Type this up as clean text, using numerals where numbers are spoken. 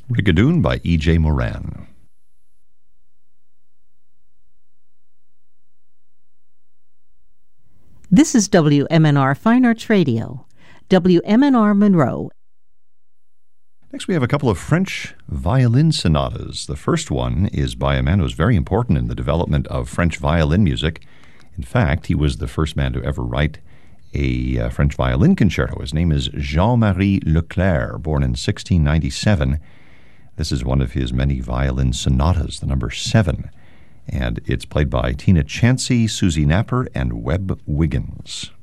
Rigadoon by E.J. Moran. This is WMNR Fine Arts Radio, WMNR Monroe. Next, we have a couple of French violin sonatas. The first one is by a man who was very important in the development of French violin music. In fact, he was the first man to ever write a French violin concerto. His name is Jean-Marie Leclerc, born in 1697. This is one of his many violin sonatas, the number 7. And it's played by Tina Chancey, Susie Napper, and Webb Wiggins.